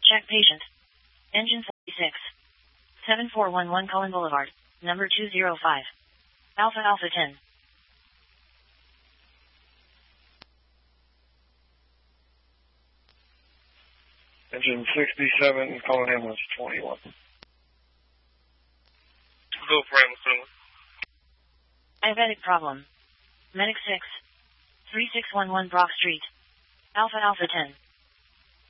Check patient. Engine 46. 7411 Cullen Boulevard, number 205. Alpha Alpha 10. Engine 67, calling ambulance 21. Go for ambulance. Diabetic problem. Medic 6. 3611 Brock Street. Alpha Alpha 10.